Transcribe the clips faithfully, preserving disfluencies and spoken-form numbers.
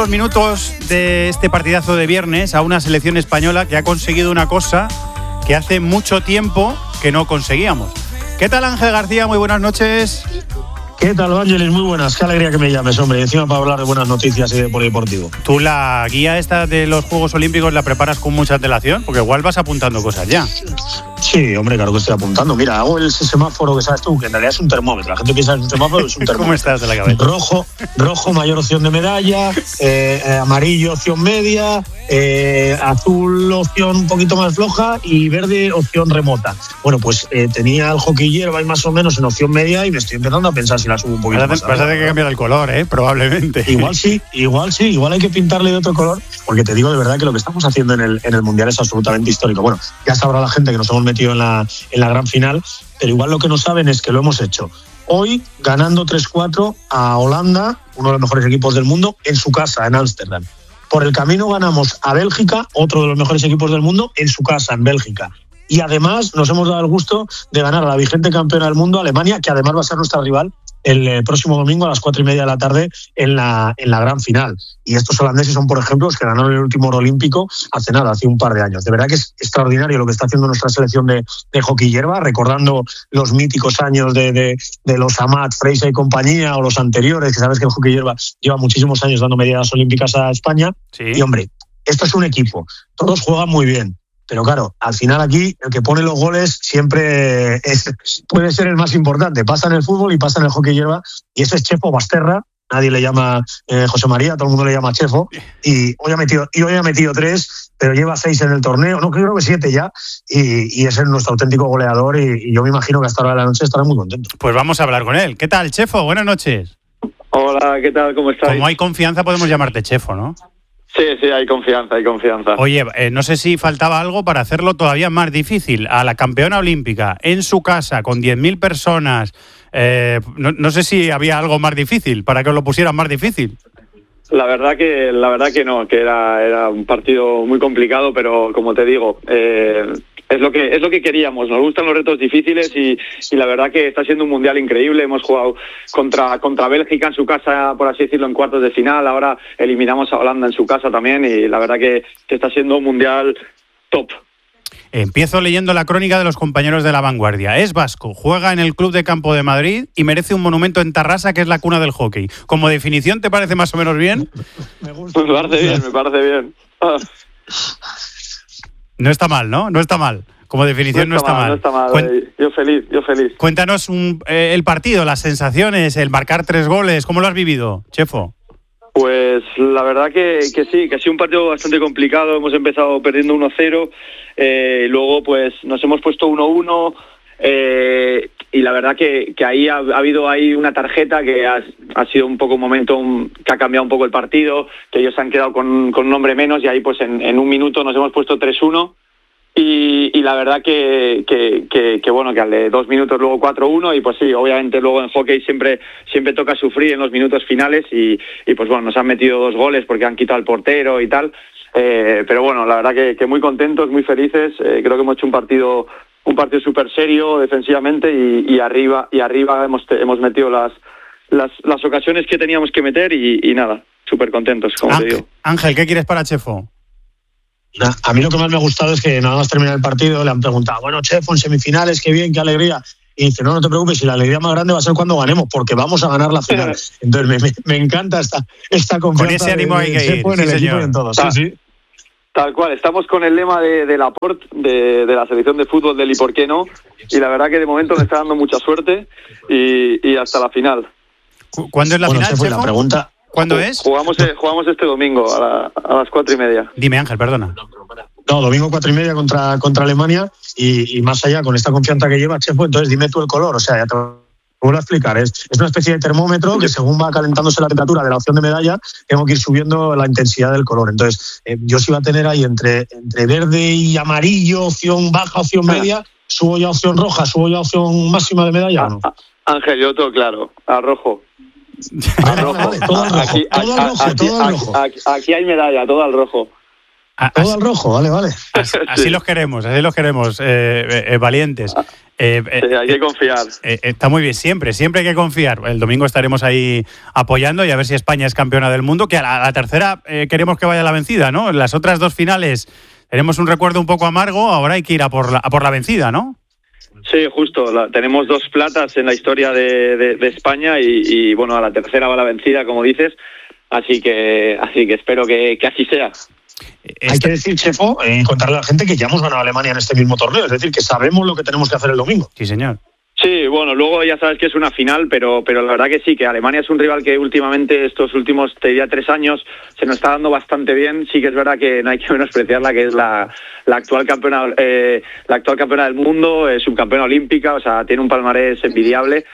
últimos minutos de este partidazo de viernes a una selección española que ha conseguido una cosa que hace mucho tiempo que no conseguíamos. ¿Qué tal, Ángel García? Muy buenas noches. ¿Qué tal, Ángeles? Muy buenas. Qué alegría que me llames, hombre. Y encima para hablar de buenas noticias y de polideportivo. ¿Tú la guía esta de los Juegos Olímpicos la preparas con mucha antelación? Porque igual vas apuntando cosas ya. Sí, hombre, claro que estoy apuntando. Mira, hago el semáforo que sabes tú, que en realidad es un termómetro. La gente piensa que es un semáforo, es un termómetro. ¿Cómo estás de la cabeza? Rojo, rojo mayor opción de medalla, eh, eh, amarillo opción media, eh, azul opción un poquito más floja y verde opción remota. Bueno, pues eh, tenía el hockey hierba y más o menos en opción media y me estoy empezando a pensar si la subo un poquito vas más. Vas a tener que cambiar el color, ¿eh? Probablemente. Igual sí, igual sí, igual hay que pintarle de otro color, porque te digo de verdad que lo que estamos haciendo en el, en el Mundial es absolutamente histórico. Bueno, ya sabrá la gente que nos hemos metido en la, en la gran final, pero igual lo que no saben es que lo hemos hecho hoy ganando tres cuatro a Holanda, uno de los mejores equipos del mundo, en su casa, en Ámsterdam. Por el camino ganamos a Bélgica, otro de los mejores equipos del mundo, en su casa, en Bélgica. Y además nos hemos dado el gusto de ganar a la vigente campeona del mundo, Alemania, que además va a ser nuestra rival el próximo domingo a las cuatro y media de la tarde en la, en la gran final. Y estos holandeses son, por ejemplo, los que ganaron el último oro olímpico hace nada, hace un par de años. De verdad que es extraordinario lo que está haciendo nuestra selección de, de hockey hierba, recordando los míticos años de, de, de los Amat, Freisa y compañía, o los anteriores, que sabes que el hockey hierba lleva muchísimos años dando medallas olímpicas a España. Sí. Y, hombre, esto es un equipo. Todos juegan muy bien. Pero claro, al final aquí el que pone los goles siempre es, puede ser el más importante. Pasa en el fútbol y pasa en el hockey hierba. Y ese es Chefo Basterra. Nadie le llama eh, José María, todo el mundo le llama Chefo. Y hoy ha metido, y hoy ha metido tres, pero lleva seis en el torneo. No, creo que siete ya. Y, y es nuestro auténtico goleador. Y, y yo me imagino que hasta ahora de la noche estará muy contento. Pues vamos a hablar con él. ¿Qué tal, Chefo? Buenas noches. Hola, ¿qué tal? ¿Cómo estáis? Como hay confianza podemos llamarte Chefo, ¿no? Sí, sí, hay confianza, hay confianza. Oye, eh, no sé si faltaba algo para hacerlo todavía más difícil. A la campeona olímpica, en su casa, con diez mil personas. Eh, no, no sé si había algo más difícil, para que os lo pusieran más difícil. La verdad que la verdad que no, que era, era un partido muy complicado, pero como te digo, eh, es lo que es lo que queríamos. Nos gustan los retos difíciles y, y la verdad que está siendo un mundial increíble. Hemos jugado contra contra Bélgica en su casa, por así decirlo, en cuartos de final. Ahora eliminamos a Holanda en su casa también y la verdad que, que está siendo un mundial top. Empiezo leyendo la crónica de los compañeros de La Vanguardia. Es vasco, juega en el Club de Campo de Madrid y merece un monumento en Tarrasa, que es la cuna del hockey. ¿Como definición te parece más o menos bien? Me gusta. Me parece bien, me parece bien. Ah. No está mal, ¿no? No está mal. Como definición no está, no está mal. mal. No está mal. Cuen- yo feliz, yo feliz. Cuéntanos un, eh, el partido, las sensaciones, el marcar tres goles. ¿Cómo lo has vivido, Chefo? Pues la verdad que, que sí, que ha sido un partido bastante complicado. Hemos empezado perdiendo uno cero, eh, luego pues nos hemos puesto uno uno, eh, y la verdad que, que ahí ha, ha habido ahí una tarjeta que ha, ha sido un poco un momento un, que ha cambiado un poco el partido, que ellos se han quedado con, con un hombre menos y ahí pues en, en un minuto nos hemos puesto tres uno. Y, y la verdad que, que, que, que bueno, que al de dos minutos luego cuatro uno y pues sí, obviamente luego en hockey siempre siempre toca sufrir en los minutos finales y, y pues bueno, nos han metido dos goles porque han quitado al portero y tal, eh, pero bueno, la verdad que, que muy contentos, muy felices, eh, creo que hemos hecho un partido un partido súper serio defensivamente y, y arriba y arriba hemos hemos metido las, las, las ocasiones que teníamos que meter y, y nada, súper contentos, como Ángel, te digo. Ángel, ¿qué quieres para Chefo? A mí lo que más me ha gustado es que nada más terminar el partido le han preguntado, bueno, Chefo, en semifinales, qué bien, qué alegría. Y dice, no, no te preocupes, si la alegría más grande va a ser cuando ganemos, porque vamos a ganar la final. Entonces me, me, me encanta esta, esta confianza. Con ese ánimo hay que ir, en el sí, equipo señor. y en todo. Tal, sí, sí. tal cual, estamos con el lema de, de Laporte, de, de la selección de fútbol del y por qué no, y la verdad que de momento me está dando mucha suerte y, y hasta la final. ¿Cuándo es la bueno, final, Chefo, Chefo? la pregunta... ¿Cuándo es? Jugamos, jugamos este domingo a, la, a las cuatro y media. Dime, Ángel, perdona. No, domingo cuatro y media contra, contra Alemania y, y más allá con esta confianza que lleva Chefo, entonces dime tú el color, o sea, ya te vuelvo a explicar, es, es una especie de termómetro que según va calentándose la temperatura de la opción de medalla, tengo que ir subiendo la intensidad del color. Entonces, eh, yo sí iba a tener ahí entre, entre verde y amarillo, opción baja, opción media, subo ya opción roja, subo ya opción máxima de medalla, ¿o no? Ángel, yo todo claro, a rojo. Vale, vale, vale, todo al rojo, Aquí, todo al rojo, aquí, todo al aquí, rojo. aquí, aquí hay medalla, todo al rojo. Todo al rojo, vale, vale. Así, así los queremos, así los queremos, eh, eh, valientes. Eh, eh, sí, hay que confiar. Eh, está muy bien, siempre, siempre hay que confiar. El domingo estaremos ahí apoyando y a ver si España es campeona del mundo, que a la, a la tercera eh, queremos que vaya la vencida, ¿no? En las otras dos finales tenemos un recuerdo un poco amargo, ahora hay que ir a por la, a por la vencida, ¿no? Sí, justo. La, tenemos dos platas en la historia de, de, de España y, y, bueno, a la tercera va la vencida, como dices, así que, así que espero que, que así sea. Esta... Hay que decir, Chefo, y eh, contarle a la gente que ya hemos ganado a Alemania en este mismo torneo, es decir, que sabemos lo que tenemos que hacer el domingo. Sí, señor. Sí, bueno, luego ya sabes que es una final, pero pero la verdad que sí, que Alemania es un rival que últimamente, estos últimos, te diría, tres años, se nos está dando bastante bien. Sí que es verdad que no hay que menospreciarla, que es la, la actual campeona eh, la actual campeona del mundo, eh, subcampeona olímpica, o sea, tiene un palmarés envidiable.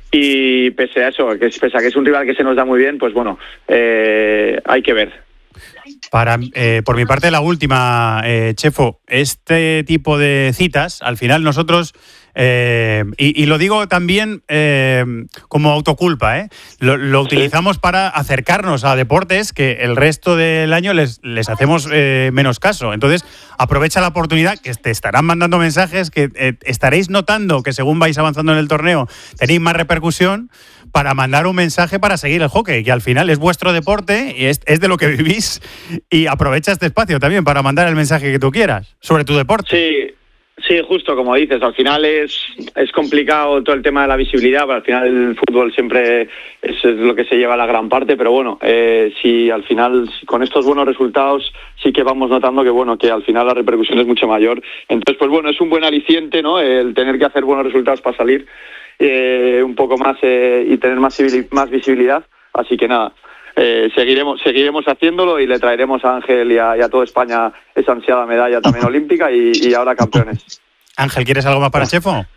Y pese a eso, que pese a que es un rival que se nos da muy bien, pues bueno, eh, hay que ver. Para, eh, por mi parte, la última, eh, Chefo, este tipo de citas, al final nosotros, eh, y, y lo digo también eh, como autoculpa, ¿eh? lo, lo sí. utilizamos para acercarnos a deportes que el resto del año les, les hacemos eh, menos caso. Entonces, aprovecha la oportunidad, que te estarán mandando mensajes, que eh, estaréis notando que según vais avanzando en el torneo tenéis más repercusión, para mandar un mensaje para seguir el hockey, que al final es vuestro deporte y es, es de lo que vivís, y aprovecha este espacio también para mandar el mensaje que tú quieras sobre tu deporte. Sí, sí, justo como dices, al final es, es complicado todo el tema de la visibilidad, pero al final el fútbol siempre es, es lo que se lleva la gran parte, pero bueno, eh, si al final con estos buenos resultados sí que vamos notando que bueno, que al final la repercusión es mucho mayor. Entonces, pues bueno, es un buen aliciente, ¿no? El tener que hacer buenos resultados para salir Eh, un poco más eh, y tener más, más visibilidad, así que nada, eh, seguiremos seguiremos haciéndolo y le traeremos a Ángel y a, y a toda España esa ansiada medalla también olímpica y, y ahora campeones. Ángel, ¿quieres algo más para Chefo?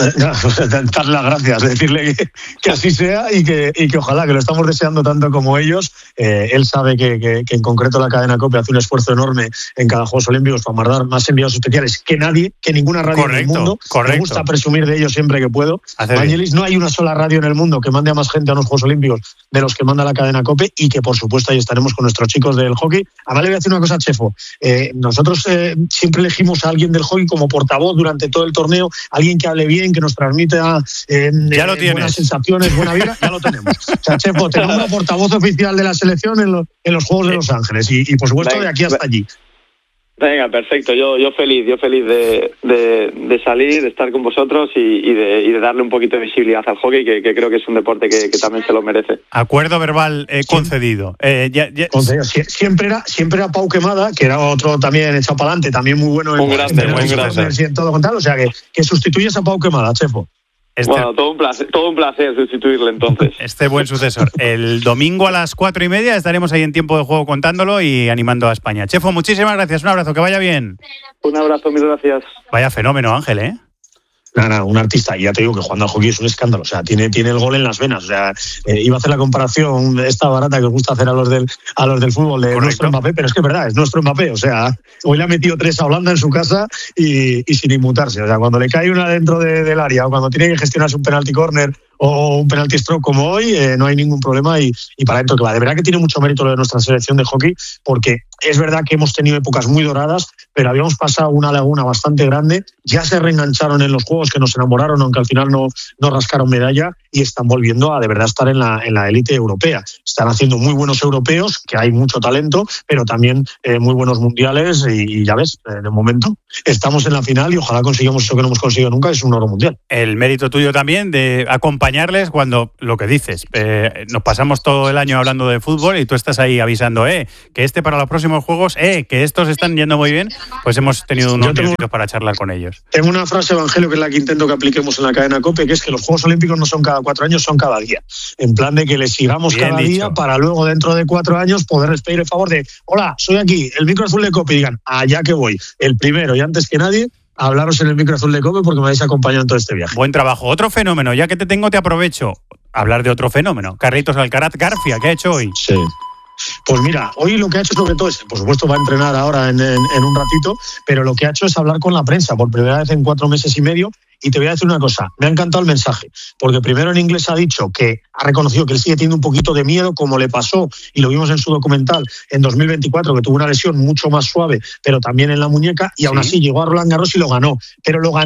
Dar las gracias, decirle que, que así sea y que, y que ojalá, que lo estamos deseando tanto como ellos. Eh, él sabe que, que, que en concreto la cadena COPE hace un esfuerzo enorme en cada Juegos Olímpicos para mandar más enviados especiales que nadie, que ninguna radio correcto, en el mundo. Correcto. Me gusta presumir de ellos siempre que puedo. Vangelis, no hay una sola radio en el mundo que mande a más gente a los Juegos Olímpicos de los que manda la cadena COPE, y que por supuesto ahí estaremos con nuestros chicos del hockey. Además le voy a decir una cosa, Chefo. Eh, nosotros eh, siempre elegimos a alguien del hockey como portavoz durante todo el torneo, alguien que hable bien, que nos transmite Eh, ya lo eh, tienes. Buenas sensaciones, buena vida, ya lo tenemos. O sea, Chefo, tenemos una portavoz oficial de la selección en, lo, en los Juegos de Los Ángeles y, y por supuesto de aquí hasta allí. Venga, perfecto. Yo yo feliz, yo feliz de, de, de salir, de estar con vosotros y, y, de, y de darle un poquito de visibilidad al hockey, que, que creo que es un deporte que, que también se lo merece. Acuerdo verbal eh, concedido. Eh, ya, ya... concedido. Siempre era siempre era Pau Quemada, que era otro también echado para adelante, también muy bueno en, un grande, en, muy grande. en todo contar, o sea que, que sustituyes a Pau Quemada, Chefo. Este, bueno, todo un placer, todo un placer sustituirle entonces. Este buen sucesor. El domingo a las cuatro y media estaremos ahí en tiempo de juego contándolo y animando a España. Chefo, muchísimas gracias. Un abrazo, que vaya bien. Un abrazo, mil gracias. Vaya fenómeno, Ángel, ¿eh? Nada, nada, un artista, y ya te digo que jugando al hockey es un escándalo, o sea, tiene, tiene el gol en las venas, o sea, eh, iba a hacer la comparación esta barata que os gusta hacer a los del, a los del fútbol de Correcto. Nuestro Mbappé, pero es que es verdad, es nuestro Mbappé, o sea, hoy le ha metido tres a Holanda en su casa y, y sin inmutarse, o sea, cuando le cae una dentro de, del área o cuando tiene que gestionarse un penalti corner o un penalti stroke como hoy, eh, no hay ningún problema y, y para dentro que va. De verdad que tiene mucho mérito lo de nuestra selección de hockey, porque es verdad que hemos tenido épocas muy doradas, pero habíamos pasado una laguna bastante grande, ya se reengancharon en los juegos que nos enamoraron, aunque al final no, no rascaron medalla, y están volviendo a de verdad estar en la en la élite europea. Están haciendo muy buenos europeos, que hay mucho talento, pero también eh, muy buenos mundiales y, y ya ves, eh, de momento estamos en la final y ojalá consigamos eso que no hemos conseguido nunca, es un oro mundial. El mérito tuyo también de acompañarles cuando, lo que dices, eh, nos pasamos todo el año hablando de fútbol y tú estás ahí avisando, eh, que este para los próximos juegos, eh, que estos están yendo muy bien, pues hemos tenido unos tengo, minutos para charlar con ellos. Tengo una frase, Evangelio, que es la que intento que apliquemos en la cadena COPE, que es que los Juegos Olímpicos no son cada cuatro años, son cada día. En plan de que les sigamos bien cada dicho. Día para luego dentro de cuatro años poderles pedir el favor de, hola, soy aquí, el micro azul de COPE, y digan, allá que voy, el primero y antes que nadie, a hablaros en el micro azul de COPE porque me vais acompañando en todo este viaje. Buen trabajo. Otro fenómeno, ya que te tengo, te aprovecho. Hablar de otro fenómeno. Carlitos Alcaraz García, ¿qué ha hecho hoy? Sí. Pues mira, hoy lo que ha hecho sobre todo es, por supuesto va a entrenar ahora en, en, en un ratito, pero lo que ha hecho es hablar con la prensa por primera vez en cuatro meses y medio. Y te voy a decir una cosa, me ha encantado el mensaje, porque primero en inglés ha dicho que ha reconocido que él sigue teniendo un poquito de miedo, como le pasó, y lo vimos en su documental, en dos mil veinticuatro, que tuvo una lesión mucho más suave, pero también en la muñeca, y aún sí. así llegó a Roland Garros y lo ganó, pero lo ganó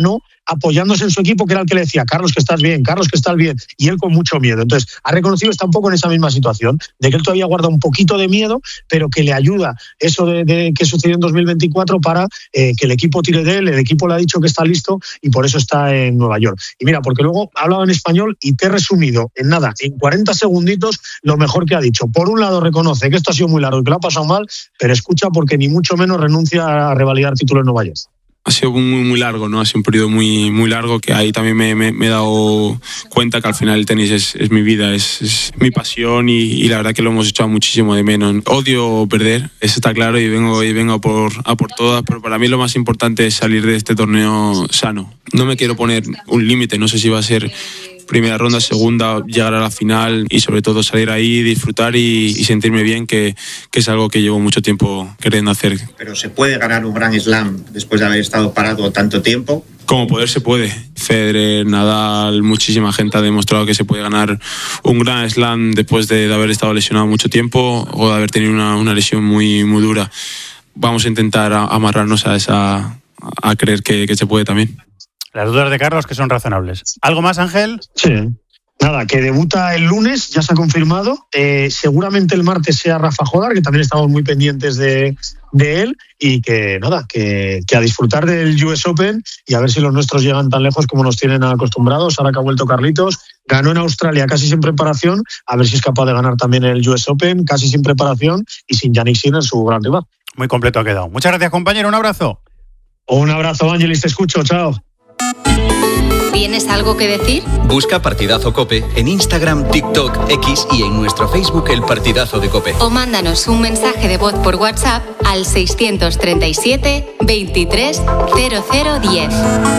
apoyándose en su equipo, que era el que le decía, Carlos, que estás bien, Carlos, que estás bien, y él con mucho miedo. Entonces, ha reconocido, está un poco en esa misma situación, de que él todavía guarda un poquito de miedo, pero que le ayuda eso de, de que sucedió en dos mil veinticuatro para eh, que el equipo tire de él. El equipo le ha dicho que está listo y por eso está en Nueva York. Y mira, porque luego ha hablado en español y te he resumido en nada, en cuarenta segunditos, lo mejor que ha dicho. Por un lado reconoce que esto ha sido muy largo y que lo ha pasado mal, pero escucha porque ni mucho menos renuncia a revalidar título en Nueva York. Ha sido muy, muy largo, ¿no? Ha sido un periodo muy, muy largo que ahí también me, me, me he dado cuenta que al final el tenis es, es mi vida, es, es mi pasión y, y la verdad que lo hemos echado muchísimo de menos. Odio perder, eso está claro, y vengo, y vengo a, por, a por todas, pero para mí lo más importante es salir de este torneo sano. No me quiero poner un límite, no sé si va a ser primera ronda, segunda, llegar a la final y sobre todo salir ahí, disfrutar y, y sentirme bien, que, que es algo que llevo mucho tiempo queriendo hacer. Pero ¿se puede ganar un Grand Slam después de haber estado parado tanto tiempo? Como poder se puede. Federer, Nadal, muchísima gente ha demostrado que se puede ganar un Grand Slam después de, de haber estado lesionado mucho tiempo o de haber tenido una, una lesión muy, muy dura. Vamos a intentar a, amarrarnos a esa, a creer que, que se puede también. Las dudas de Carlos que son razonables. ¿Algo más, Ángel? Sí. Nada, que debuta el lunes, ya se ha confirmado. Eh, seguramente el martes sea Rafa Jodar, que también estamos muy pendientes de, de él. Y que nada, que, que a disfrutar del U S Open y a ver si los nuestros llegan tan lejos como nos tienen acostumbrados. Ahora que ha vuelto Carlitos, ganó en Australia casi sin preparación, a ver si es capaz de ganar también el U S Open, casi sin preparación y sin Jannik Sinner, su gran rival. Muy completo ha quedado. Muchas gracias, compañero. Un abrazo. Un abrazo, Ángelis, te escucho. Chao. ¿Tienes algo que decir? Busca Partidazo COPE en Instagram, TikTok, X y en nuestro Facebook El Partidazo de COPE. O mándanos un mensaje de voz por WhatsApp al seiscientos treinta y siete, veintitrés, cero cero diez.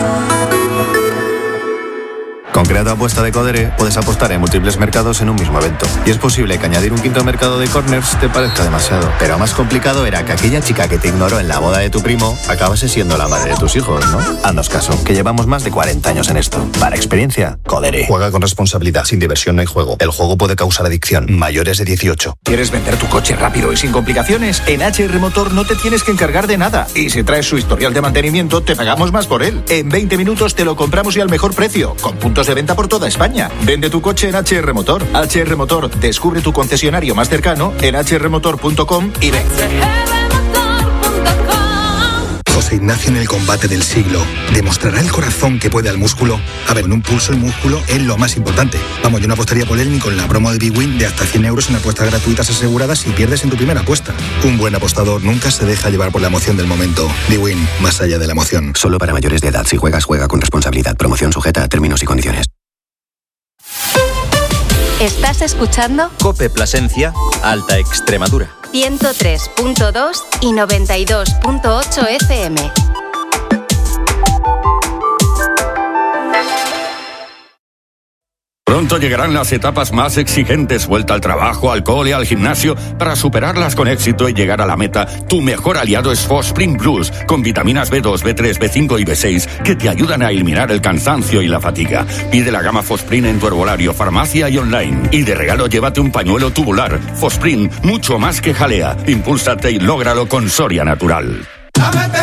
Con Creato Apuesta de Codere puedes apostar en múltiples mercados en un mismo evento. Y es posible que añadir un quinto mercado de corners te parezca demasiado. Pero más complicado era que aquella chica que te ignoró en la boda de tu primo acabase siendo la madre de tus hijos, ¿no? Haznos caso, que llevamos más de cuarenta años en esto. Para experiencia, Codere. Juega con responsabilidad, sin diversión no hay juego. El juego puede causar adicción. Mayores de dieciocho. ¿Quieres vender tu coche rápido y sin complicaciones? En H R Motor no te tienes que encargar de nada. Y si traes su historial de mantenimiento, te pagamos más por él. En veinte minutos te lo compramos y al mejor precio. Con puntos de venta por toda España. Vende tu coche en H R Motor. H R Motor, descubre tu concesionario más cercano en h r motor punto com y ven. José Ignacio en el combate del siglo. ¿Demostrará el corazón que puede al músculo? A ver, en un pulso el músculo es lo más importante. Vamos, yo no apostaría por él ni con la promo de Big Win de hasta cien euros en apuestas gratuitas aseguradas si pierdes en tu primera apuesta. Un buen apostador nunca se deja llevar por la emoción del momento. Big Win, más allá de la emoción. Solo para mayores de edad. Si juegas, juega con responsabilidad. Promoción sujeta a términos y condiciones. ¿Estás escuchando? COPE Plasencia, Alta Extremadura. ciento tres punto dos y noventa y dos punto ocho F M. Pronto llegarán las etapas más exigentes, vuelta al trabajo, al cole, al gimnasio. Para superarlas con éxito y llegar a la meta, tu mejor aliado es Fosprint Plus, con vitaminas B dos, B tres, B cinco y B seis, que te ayudan a eliminar el cansancio y la fatiga. Pide la gama Fosprint en tu herbolario, farmacia y online. Y de regalo llévate un pañuelo tubular. Fosprint, mucho más que jalea. Impúlsate y lógralo con Soria Natural.